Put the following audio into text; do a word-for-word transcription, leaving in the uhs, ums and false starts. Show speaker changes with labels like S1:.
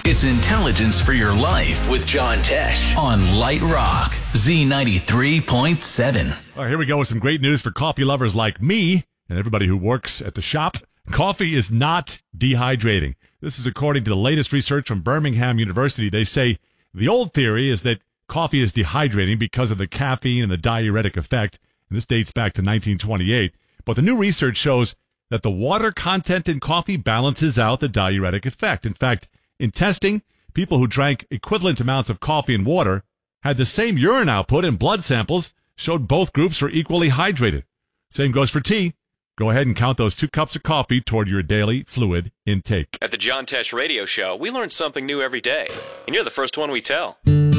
S1: It's intelligence for your life with John Tesh on Light Rock, Z ninety-three point seven.
S2: All right, here we go with some great news for coffee lovers like me and everybody who works at the shop. Coffee is not dehydrating. This is according to the latest research from Birmingham University. They say the old theory is that coffee is dehydrating because of the caffeine and the diuretic effect, and this dates back to nineteen twenty-eight. But the new research shows that the water content in coffee balances out the diuretic effect. In fact, in testing, people who drank equivalent amounts of coffee and water had the same urine output, and blood samples showed both groups were equally hydrated. Same goes for tea. Go ahead and count those two cups of coffee toward your daily fluid intake.
S3: At the John Tesh Radio Show, we learn something new every day, and you're the first one we tell.